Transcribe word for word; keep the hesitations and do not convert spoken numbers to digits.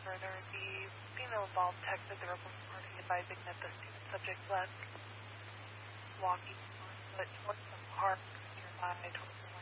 further, the female involved texted the report party advising that the student subject left walking on foot towards the park nearby towards the